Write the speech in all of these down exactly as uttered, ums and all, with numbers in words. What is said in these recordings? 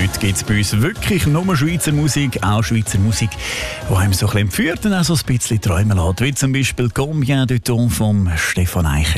Heute gibt es bei uns wirklich nur Schweizer Musik, auch Schweizer Musik, die einem so ein bisschen entführt und auch so ein bisschen träumen lässt, wie zum Beispiel «Combien de temps» von Stefan Eicher.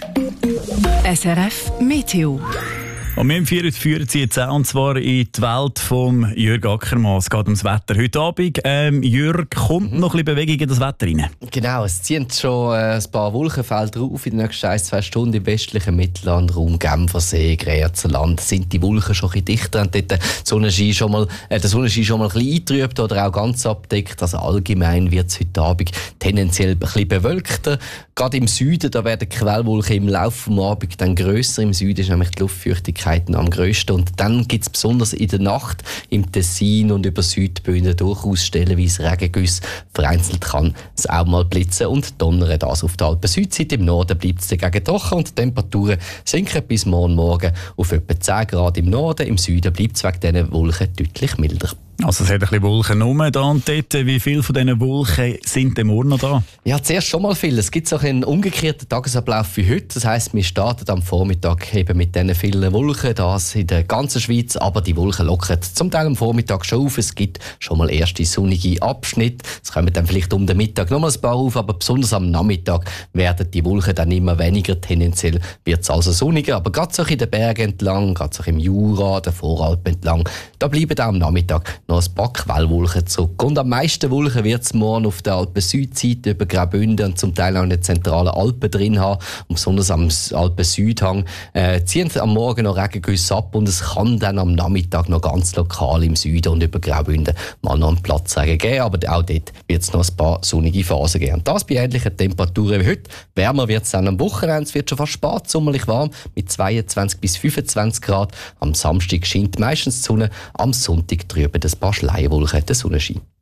S R F Meteo. Und wir führen Sie jetzt auch, und zwar in die Welt von Jürg Ackermann. Es geht ums Wetter. Heute Abend, ähm, Jürg, kommt mhm. noch ein bisschen Bewegung in das Wetter rein? Genau, es ziehen schon äh, ein paar Wolkenfelder auf in den nächsten ein, zwei Stunden im westlichen Mittellandraum, Genfersee, Grenzerland. Sind die Wolken schon ein bisschen dichter und dort der Sonnenschein schon mal, äh, der Sonnenschein schon mal ein bisschen eingetrübt oder auch ganz abdeckt. Also allgemein wird es heute Abend tendenziell ein bisschen bewölkter. Gerade im Süden, da werden die Quellwolken im Laufe des Abends dann grösser. Im Süden ist nämlich die Luftfeuchtigkeit am grössten. Und dann gibt es besonders in der Nacht im Tessin und über Südbühne durchaus stellenweise Regengüsse. Vereinzelt kann es auch mal blitzen und donnern. Das auf der Alpen-Südseite. Im Norden bleibt es dagegen trocken und die Temperaturen sinken bis morgen Morgen auf etwa zehn Grad im Norden. Im Süden bleibt es wegen diesen Wolken deutlich milder. Also es hat ein bisschen Wolken rum da und dort. Wie viele von diesen Wolken sind denn morgen noch da? Ja, zuerst schon mal viel. Es gibt so einen umgekehrten Tagesablauf wie heute. Das heisst, wir starten am Vormittag eben mit diesen vielen Wolken, das in der ganzen Schweiz. Aber die Wolken lockern zum Teil am Vormittag schon auf. Es gibt schon mal erste sonnige Abschnitte. Es kommen dann vielleicht um den Mittag noch mal ein paar auf, aber besonders am Nachmittag werden die Wolken dann immer weniger. Tendenziell wird es also sonniger. Aber gerade so in den Bergen entlang, gerade so im Jura, der Voralpen entlang, da bleiben auch am Nachmittag noch ein paar Quellwolken zurück. Und am meisten Wolken wird es morgen auf der Alpen-Südseite über Graubünden und zum Teil auch in den zentralen Alpen drin haben. Und besonders am Alpen-Südhang äh, ziehen am Morgen noch Regengüsse ab und es kann dann am Nachmittag noch ganz lokal im Süden und über Graubünden mal noch einen Platzregen geben. Aber auch dort wird es noch ein paar sonnige Phasen geben. Und das bei ähnlichen Temperaturen wie heute. Wärmer wird es dann am Wochenende. Es wird schon fast spätsommerlich warm mit zweiundzwanzig bis fünfundzwanzig Grad. Am Samstag scheint meistens die Sonne, am Sonntag trüben ein paar Schleierwolken den Sonnenschein.